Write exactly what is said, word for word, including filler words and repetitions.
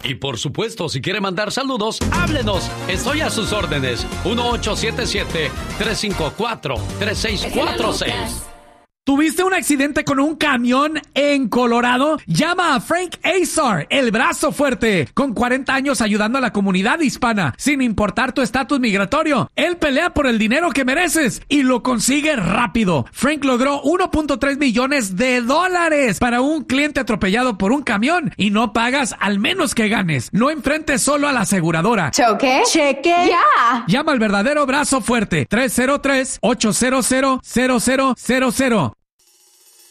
Y por supuesto, si quiere mandar saludos, háblenos. Estoy a sus órdenes. uno ocho siete siete, tres cinco cuatro, tres seis cuatro seis. ¿Tuviste un accidente con un camión en Colorado? Llama a Frank Azar, el brazo fuerte, con cuarenta años ayudando a la comunidad hispana, sin importar tu estatus migratorio. Él pelea por el dinero que mereces y lo consigue rápido. Frank logró uno punto tres millones de dólares para un cliente atropellado por un camión y no pagas al menos que ganes. No enfrentes solo a la aseguradora. ¿Choque? Cheque. Ya. Llama al verdadero brazo fuerte. tres cero tres, ocho cero cero, cero cero cero cero.